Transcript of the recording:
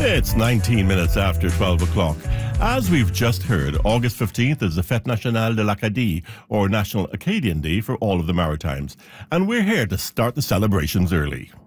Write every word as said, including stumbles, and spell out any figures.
It's nineteen minutes after twelve o'clock. As we've just heard, August fifteenth is the Fête Nationale de l'Acadie, or National Acadian Day for all of the Maritimes. And we're here to start the celebrations early.